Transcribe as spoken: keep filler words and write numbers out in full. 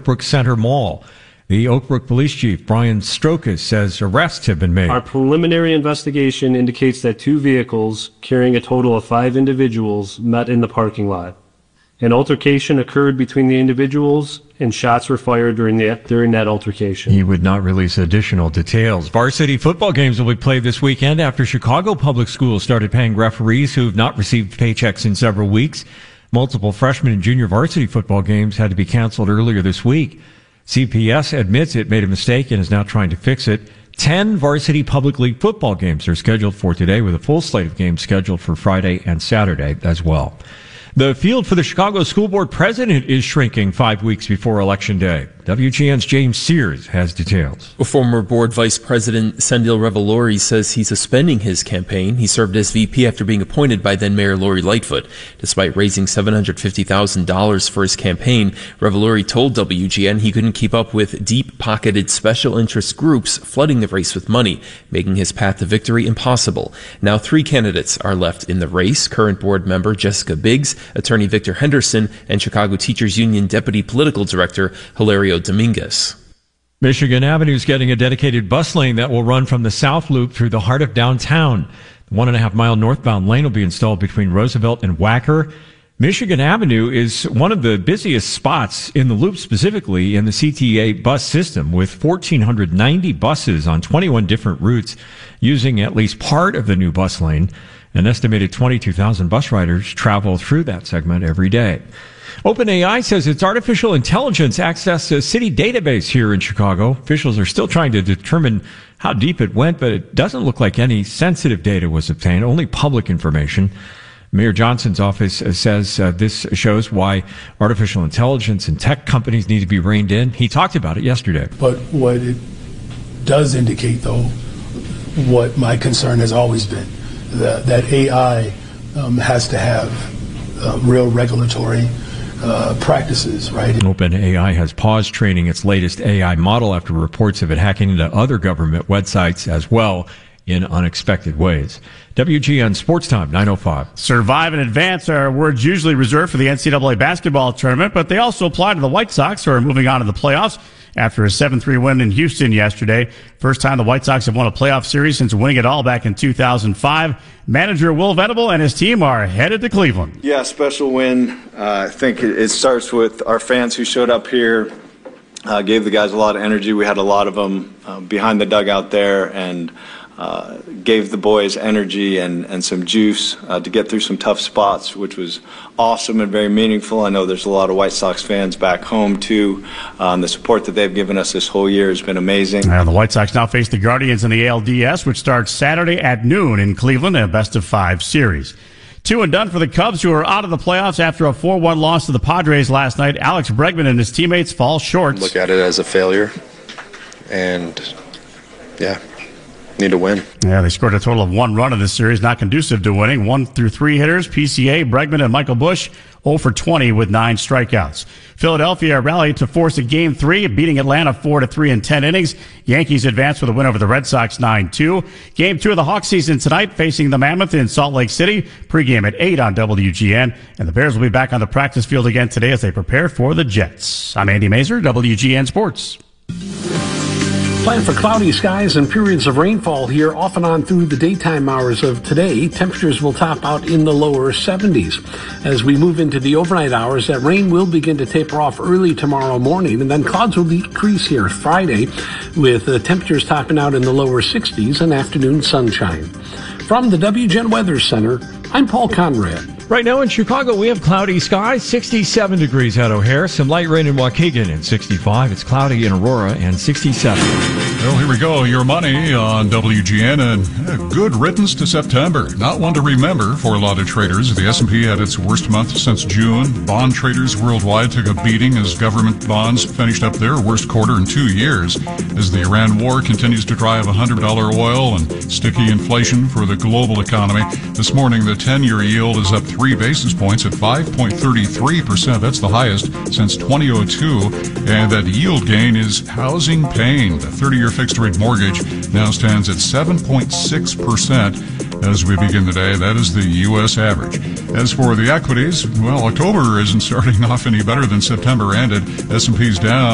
Oakbrook Center Mall. The Oakbrook Police Chief, Brian Strokas, says arrests have been made. Our preliminary investigation indicates that two vehicles carrying a total of five individuals met in the parking lot. An altercation occurred between the individuals, and shots were fired during the during that altercation. He would not release additional details. Varsity football games will be played this weekend after Chicago Public Schools started paying referees who have not received paychecks in several weeks. Multiple freshman and junior varsity football games had to be canceled earlier this week. C P S admits it made a mistake and is now trying to fix it. Ten varsity public league football games are scheduled for today, with a full slate of games scheduled for Friday and Saturday as well. The field for the Chicago School Board president is shrinking five weeks before Election Day. W G N's James Sears has details. Former board vice president Sendil Revolori says he's suspending his campaign. He served as V P after being appointed by then-Mayor Lori Lightfoot. Despite raising seven hundred fifty thousand dollars for his campaign, Revolori told W G N he couldn't keep up with deep-pocketed special interest groups flooding the race with money, making his path to victory impossible. Now three candidates are left in the race: current board member Jessica Biggs, attorney Victor Henderson, and Chicago Teachers Union deputy political director Hilario Dominguez. Michigan Avenue is getting a dedicated bus lane that will run from the South Loop through the heart of downtown. The one and a half mile northbound lane will be installed between Roosevelt and Wacker. Michigan Avenue is one of the busiest spots in the loop, specifically in the C T A bus system, with one thousand four hundred ninety buses on twenty-one different routes using at least part of the new bus lane. An estimated twenty-two thousand bus riders travel through that segment every day. OpenAI says its artificial intelligence accessed a city database here in Chicago. Officials are still trying to determine how deep it went, but it doesn't look like any sensitive data was obtained, only public information. Mayor Johnson's office says uh, this shows why artificial intelligence and tech companies need to be reined in. He talked about it yesterday. But what it does indicate, though, what my concern has always been, that, that A I um, has to have uh, real regulatory uh, practices, right? OpenAI has paused training its latest A I model after reports of it hacking into other government websites as well in unexpected ways. W G N Sports Time, nine oh five. Survive and advance are words usually reserved for the N C double A basketball tournament, but they also apply to the White Sox, who are moving on to the playoffs after a seven three win in Houston yesterday. First time the White Sox have won a playoff series since winning it all back in two thousand five. Manager Will Venable and his team are headed to Cleveland. Yeah, special win. Uh, I think it, it starts with our fans who showed up here, uh, gave the guys a lot of energy. We had a lot of them uh, behind the dugout there, and Uh, gave the boys energy and, and some juice uh, to get through some tough spots, which was awesome and very meaningful. I know there's a lot of White Sox fans back home, too. Um, the support that they've given us this whole year has been amazing. And the White Sox now face the Guardians in the A L D S, which starts Saturday at noon in Cleveland, a best-of-five series. Two and done for the Cubs, who are out of the playoffs after a four one loss to the Padres last night. Alex Bregman and his teammates fall short. Look at it as a failure, and, yeah, need to win. Yeah, they scored a total of one run in this series, not conducive to winning. One through three hitters, P C A, Bregman, and Michael Busch, oh for twenty with nine strikeouts. Philadelphia rallied to force a game three, beating Atlanta four to three in ten innings. Yankees advanced with a win over the Red Sox nine two. Game two of the Hawks season tonight, facing the Mammoth in Salt Lake City. Pregame at eight on W G N. And the Bears will be back on the practice field again today as they prepare for the Jets. I'm Andy Mazer, W G N Sports. Plan for cloudy skies and periods of rainfall here off and on through the daytime hours of today. Temperatures will top out in the lower seventies. As we move into the overnight hours, that rain will begin to taper off early tomorrow morning, and then clouds will decrease here Friday, with the temperatures topping out in the lower sixties and afternoon sunshine. From the W G N Weather Center, I'm Paul Conrad. Right now in Chicago, we have cloudy skies, sixty-seven degrees at O'Hare, some light rain in Waukegan, and sixty-five. It's cloudy in Aurora, and sixty-seven. Well, here we go. Your money on W G N, and a good riddance to September. Not one to remember for a lot of traders. The S and P had its worst month since June. Bond traders worldwide took a beating as government bonds finished up their worst quarter in two years. As the Iran war continues to drive one hundred dollars oil and sticky inflation for the global economy, this morning the ten-year yield is up three basis points at five point three three percent. That's the highest since twenty oh two. And that yield gain is housing pain. The thirty-year fixed-rate mortgage now stands at seven point six percent as we begin the day. That is the U S average. As for the equities, well, October isn't starting off any better than September ended. S and P's down